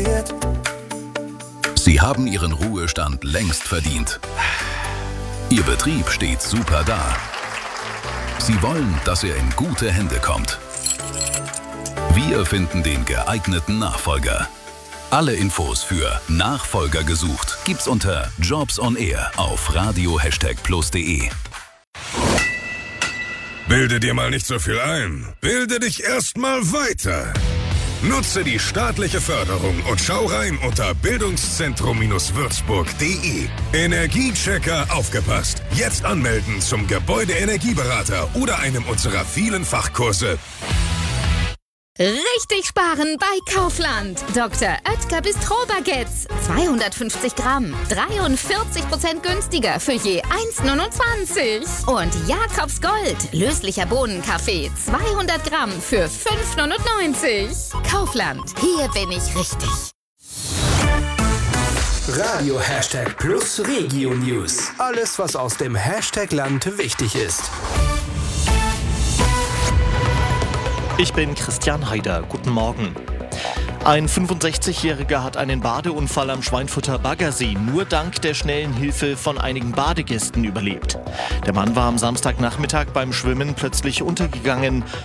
passiert. Sie haben Ihren Ruhestand längst verdient. Ihr Betrieb steht super da. Sie wollen, dass er in gute Hände kommt. Wir finden den geeigneten Nachfolger. Alle Infos für Nachfolger gesucht gibt's unter Jobs on Air auf radio#plus.de. Bilde dir mal nicht so viel ein. Bilde dich erstmal weiter. Nutze die staatliche Förderung und schau rein unter bildungszentrum-würzburg.de. Energiechecker aufgepasst. Jetzt anmelden zum Gebäudeenergieberater oder einem unserer vielen Fachkurse. Richtig sparen bei Kaufland. Dr. Oetker Bistro-Baguettes. 250 Gramm. 43% günstiger für je 1,29. Und Jakobs Gold. Löslicher Bohnenkaffee. 200 Gramm für 5,99. Kaufland. Hier bin ich richtig. Radio #Plus Regio News. Alles, was aus dem Hashtag-Land wichtig ist. Ich bin Christian Haider. Guten Morgen. Ein 65-Jähriger hat einen Badeunfall am Schweinfurter Baggersee nur dank der schnellen Hilfe von einigen Badegästen überlebt. Der Mann war am Samstagnachmittag beim Schwimmen plötzlich untergegangen